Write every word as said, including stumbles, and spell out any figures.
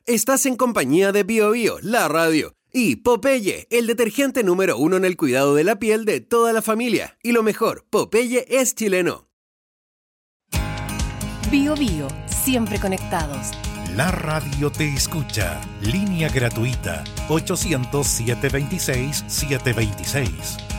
Estás en compañía de Bio Bio, la radio, y Popeye, el detergente número uno en el cuidado de la piel de toda la familia. Y lo mejor, Popeye es chileno. Bio Bio, siempre conectados. La radio te escucha. Línea gratuita ochocientos, setecientos veintiséis, setecientos veintiséis.